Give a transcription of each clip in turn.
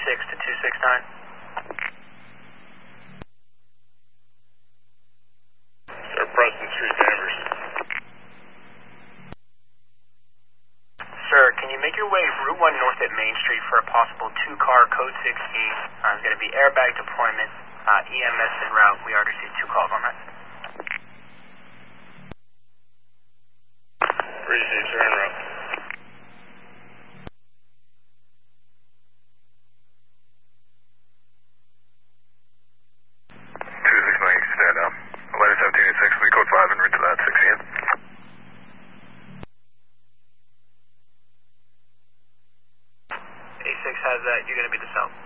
to 269. Sir, Preston Street, Danvers. Sir, can you make your way Route 1 north at Main Street for a possible 2-car code 16? It's going to be airbag deployment, EMS en route. We already received 2 calls on that. Received, sir, en route. Stand up. Atlanta 1786, we code 5 en route to that 6 a.m. A6 has that. You're going to be the south.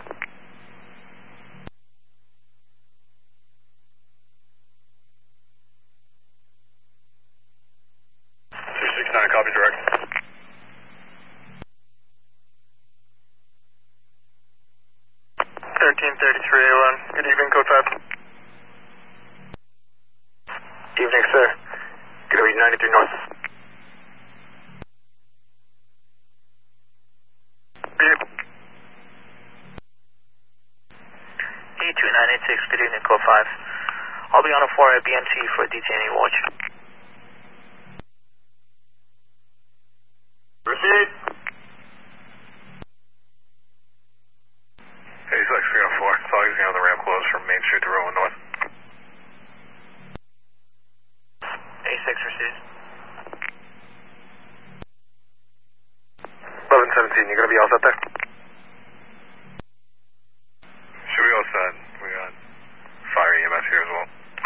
Copy direct. 1333A1. Good evening, code 5. Evening, sir. Gonna be 93 north. Beep. E2986, good evening, code 5. I'll be on a 4 at BMC for detainee watch. Proceed. A6, 304. Saw using on the ramp close from Main Street to Rowan North. A6 received. 1117, you gonna be all set there? Should be all set. We got fire EMS here as well.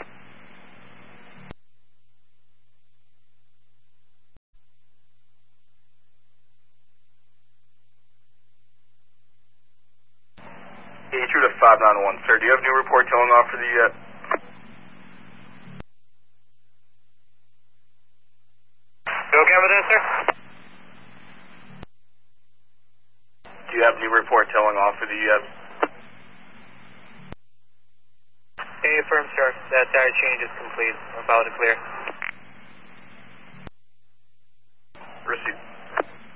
A2 to 591, sir. Do you have new report telling off for the You okay with that, sir? Do you have new report telling off for the Affirm, sir. That change is complete. About to clear. Received.